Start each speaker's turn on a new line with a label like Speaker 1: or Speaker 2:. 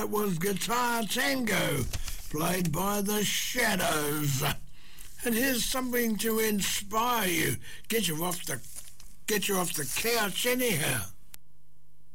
Speaker 1: That was Guitar Tango, played by the Shadows. And here's something to inspire you. Get you off the couch anyhow.